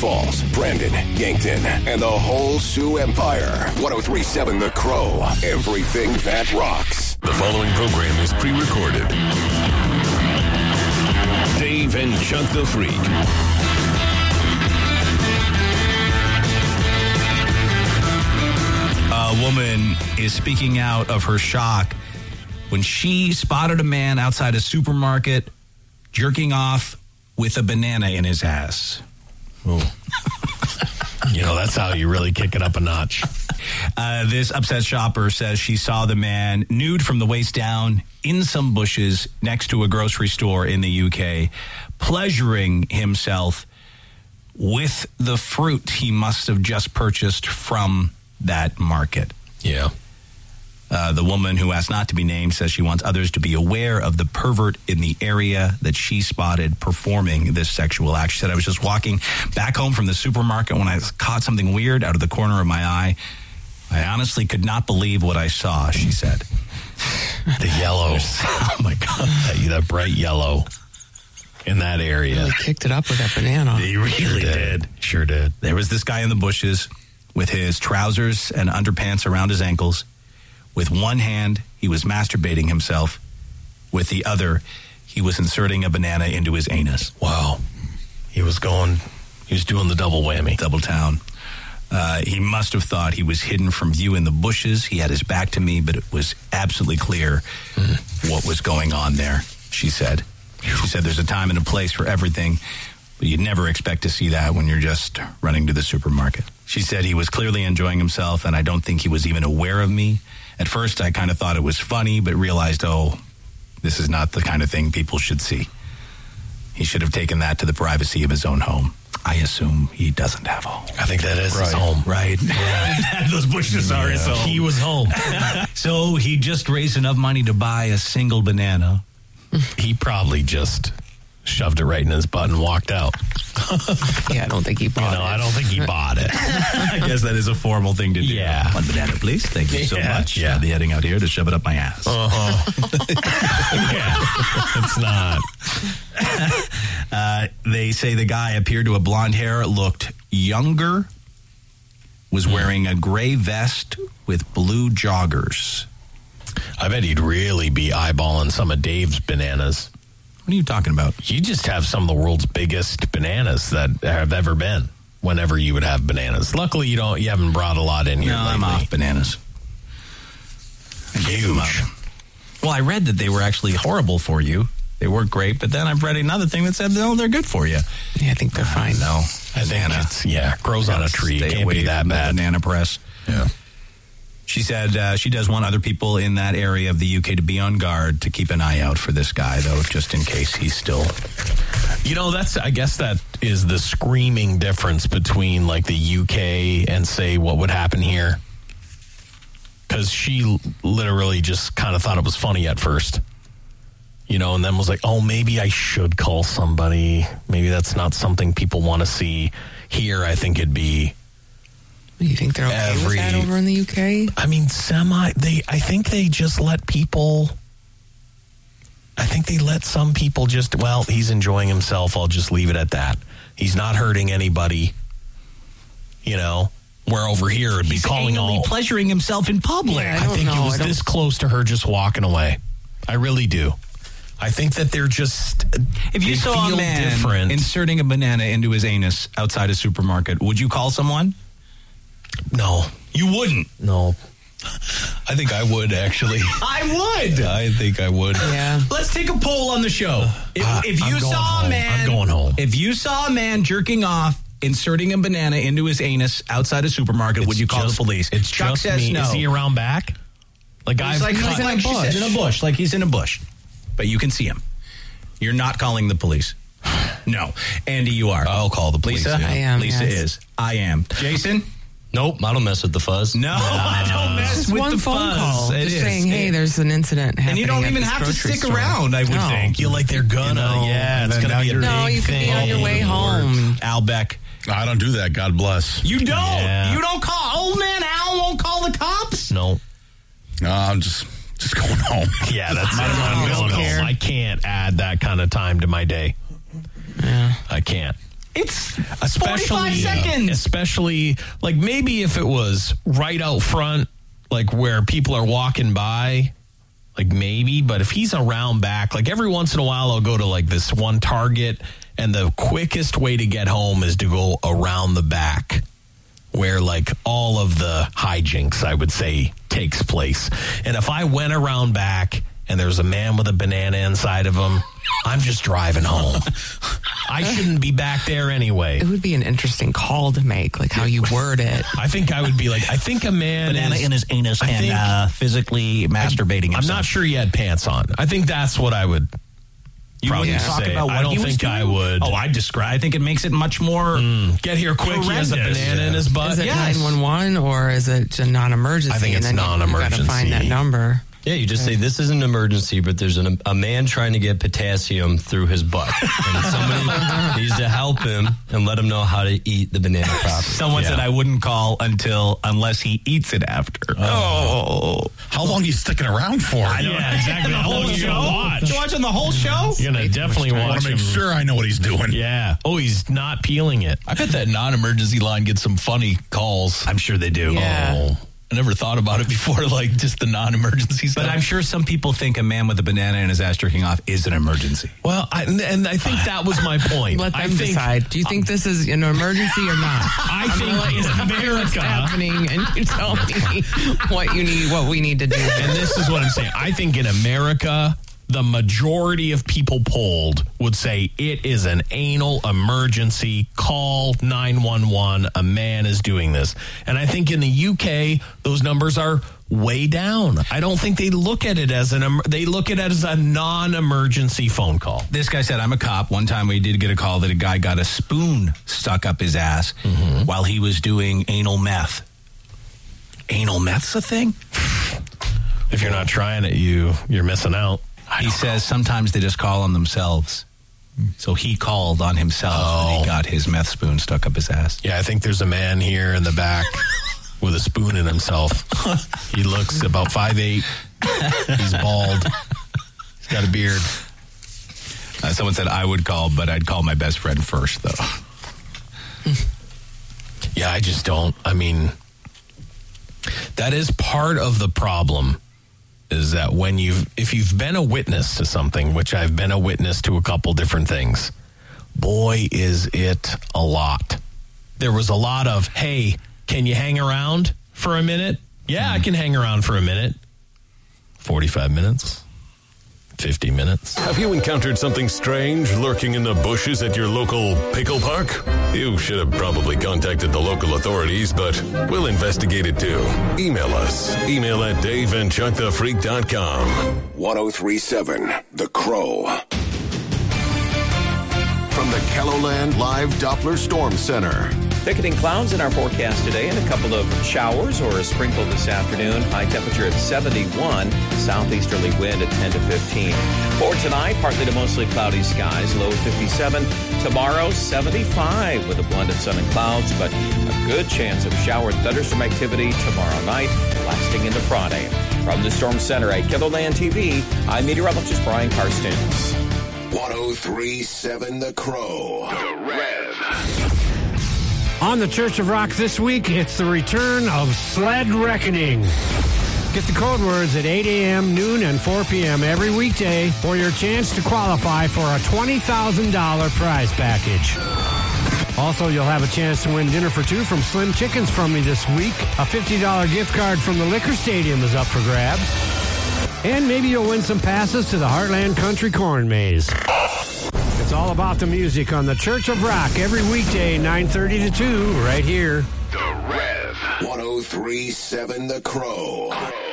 Falls, Brandon, Yankton, and the whole Sioux Empire. 103.7 The Crow. Everything that rocks. The following program is pre-recorded. Dave and Chuck the Freak. A woman is speaking out of her shock when she spotted a man outside a supermarket jerking off with a banana in his ass. Oh. You know, that's how you really kick it up a notch. This upset shopper says she saw the man nude from the waist down in some bushes next to a grocery store in the UK, pleasuring himself with the fruit he must have just purchased from that market. Yeah. The woman who asked not to be named says she wants others to be aware of the pervert in the area that she spotted performing this sexual act. She said, I was just walking back home from the supermarket when I caught something weird out of the corner of my eye. I honestly could not believe what I saw, she said. The yellow. Oh, my God. That bright yellow in that area. Really kicked it up with that banana. He really did. Sure did. There was this guy in the bushes with his trousers and underpants around his ankles. With one hand, he was masturbating himself. With the other, he was inserting a banana into his anus. Wow. He was doing the double whammy. Double town. He must have thought he was hidden from view in the bushes. He had his back to me, but it was absolutely clear what was going on there, she said. She said there's a time and a place for everything, but you'd never expect to see that when you're just running to the supermarket. She said he was clearly enjoying himself, and I don't think he was even aware of me. At first, I kind of thought it was funny, but realized, this is not the kind of thing people should see. He should have taken that to the privacy of his own home. I assume he doesn't have a home. I think that is his home. Right. Yeah. Those bushes are his home. He was home. So he just raised enough money to buy a single banana. He probably just shoved it right in his butt and walked out. Yeah, I don't think he bought it. I don't think he bought it. I guess that is a formal thing to do. Yeah. One banana, please. Thank you so much. Yeah. I'll be heading out here to shove it up my ass. It's not. They say the guy appeared to have blonde hair, looked younger, was wearing a gray vest with blue joggers. I bet he'd really be eyeballing some of Dave's bananas. What are you talking about? You just have some of the world's biggest bananas that have ever been. Whenever you would have bananas. Luckily, you haven't brought a lot in here. No, I'm off bananas. Huge. Well, I read that they were actually horrible for you. They weren't great, but then I've read another thing that said, no, they're good for you. Yeah, I think they're fine. No, I think it's, grows on a tree. Stay Can't away be that from the bad. banana press. Yeah. She said she does want other people in that area of the UK to be on guard to keep an eye out for this guy, though, just in case he's still... I guess that is the screaming difference between, like, the UK and, say, what would happen here. Because she literally just kind of thought it was funny at first. And then was like, maybe I should call somebody. Maybe that's not something people want to see. Here, I think it'd be... You think they're okay with that over in the UK? I mean, I think they just let people... I think they let some people just, he's enjoying himself. I'll just leave it at that. He's not hurting anybody. Where over here it'd be calling all... pleasuring himself in public. Yeah, I think he was this close to her just walking away. I really do. I think that they're just... If you saw a man inserting a banana into his anus outside a supermarket, would you call someone? No. You wouldn't? No. I think I would, actually. I would. I think I would. Yeah. Let's take a poll on the show. If you saw a man... I'm going home. If you saw a man jerking off, inserting a banana into his anus outside a supermarket, would you call the police? Chuck says me. no. Is he around back? He's in a bush. She said, in a bush. Like he's in a bush. But you can see him. You're not calling the police. No. Andy, you are. I'll call the police. Lisa? Yeah. I am. Lisa yes. is. I am. Jason? Nope, I don't mess with the fuzz. No, I don't mess Just with one the phone fuzz. call. It Just is. saying, hey, there's an incident happening. And you don't even at this have to grocery stick store. around, I would No. think. Feel like they're gonna. Yeah, it's then gonna be a big No, you could thing. be on your way home. Al Beck. I don't do that. God bless. You don't. Yeah. You don't call. Old man Al won't call the cops. No. No, I'm just going home. Yeah, that's I don't care. I can't add that kind of time to my day. Yeah. I can't. It's especially 45 seconds. Especially, like, maybe if it was right out front, like where people are walking by, like maybe. But if he's around back, like every once in a while I'll go to like this one Target, and the quickest way to get home is to go around the back where like all of the hijinks, I would say, takes place. And if I went around back and there's a man with a banana inside of him, I'm just driving home. I shouldn't be back there anyway. It would be an interesting call to make, like how you word it. I think I would be like, I think a man banana in his anus and physically masturbating himself. I'm not sure he had pants on. I think that's what I would probably talk say. about what I don't he was think doing? I would. Oh, I describe. I think it makes it much more. Get here quick. He has a horrendous. banana in his butt. Is it 911 or is it a non-emergency? I think it's and then non-emergency. You got to find that number. Yeah, you just say this is an emergency, but there's a man trying to get potassium through his butt. And somebody needs to help him and let him know how to eat the banana properly. Someone said I wouldn't call unless he eats it after. Oh. How long are you sticking around for? Yeah, exactly. The How long whole are you show? gonna watch? You watching the whole show? You're going to definitely I want watch to make him. sure I know what he's doing. Yeah. Oh, he's not peeling it. I bet that non-emergency line gets some funny calls. I'm sure they do. Yeah. Oh, I never thought about it before, like just the non-emergency stuff. But I'm sure some people think a man with a banana in his ass jerking off is an emergency. Well, I think that was my point. Let them I think, decide. Do you think this is an emergency or not? I think in what's America, happening, and you tell me what we need to do. and this is what I'm saying. I think in America, the majority of people polled would say it is an anal emergency. Call 911. A man is doing this. And I think in the UK, those numbers are way down. I don't think they look at it as they look at it as a non-emergency phone call. This guy said, I'm a cop. One time we did get a call that a guy got a spoon stuck up his ass while he was doing anal meth. Anal meth's a thing? If you're not trying it, you're missing out. He says sometimes they just call on themselves. So he called on himself and he got his meth spoon stuck up his ass. Yeah, I think there's a man here in the back with a spoon in himself. He looks about 5'8". He's bald. He's got a beard. Someone said I would call, but I'd call my best friend first, though. Yeah, I just don't. I mean, that is part of the problem. Is that if you've been a witness to something, which I've been a witness to a couple different things, boy, is it a lot. There was a lot of, hey, can you hang around for a minute? Yeah, I can hang around for a minute. 45 minutes. 50 minutes. Have you encountered something strange lurking in the bushes at your local pickle park? You should have probably contacted the local authorities, but we'll investigate it too. Email us. Email at daveandchuckthefreak.com. 1037 The Crow. From the KELOLAND Live Doppler Storm Center. Thickening clouds in our forecast today and a couple of showers or a sprinkle this afternoon. High temperature at 71, southeasterly wind at 10 to 15. For tonight, partly to mostly cloudy skies, low 57. Tomorrow, 75 with a blend of sun and clouds, but a good chance of shower and thunderstorm activity tomorrow night, lasting into Friday. From the Storm Center at KELOLAND TV, I'm meteorologist Brian Karstens. 1037 The Crow. The Rev. On the Church of Rock this week, it's the return of Sled Reckoning. Get the code words at 8 a.m., noon, and 4 p.m. every weekday for your chance to qualify for a $20,000 prize package. Also, you'll have a chance to win dinner for two from Slim Chickens from me this week. A $50 gift card from the Liquor Stadium is up for grabs. And maybe you'll win some passes to the Heartland Country Corn Maze. It's all about the music on the Church of Rock every weekday, 9:30 to 2, right here. The Rev. 1037 The Crow.